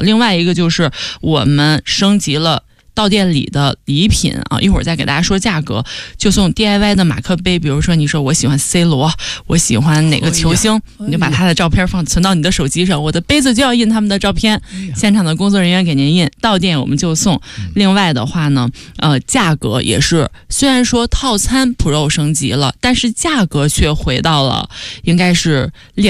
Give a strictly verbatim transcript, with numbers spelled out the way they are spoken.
另外一个就是我们升级了到店里的礼品啊，一会儿再给大家说价格，就送 D I Y 的马克杯。比如说你说我喜欢 C 罗，我喜欢哪个球星，你就把他的照片放存到你的手机上，我的杯子就要印他们的照片，现场的工作人员给您印，到店我们就送。另外的话呢，呃，价格也是，虽然说套餐 Pro 升级了，但是价格却回到了应该是两